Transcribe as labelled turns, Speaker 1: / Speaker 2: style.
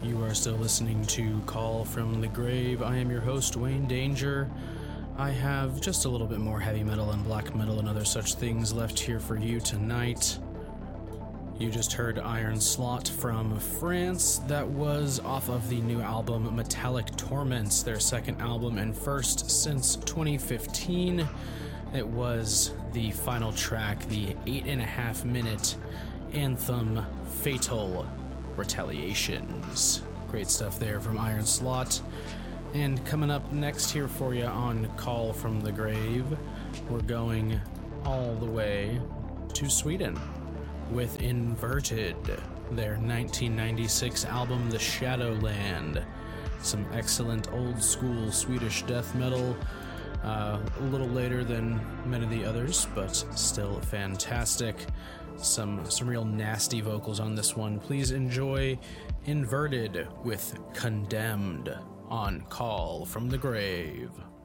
Speaker 1: You are still listening to Call from the Grave. I am your host, Wayne Danger. I have just a little bit more heavy metal and black metal and other such things left here for you tonight. You just heard Iron Slot from France. That was off of the new album Metallic Torments, their second album and first since 2015. It was the final track, the 8.5-minute anthem Fatal Retaliations. Great stuff there from Iron Slot. And coming up next here for you on Call from the Grave, we're going all the way to Sweden with Inverted, their 1996 album The Shadowland. Some excellent old school Swedish death metal, a little later than many of the others, but still fantastic. Some real nasty vocals on this one. Please enjoy Inverted with Condemned on Call from the Grave.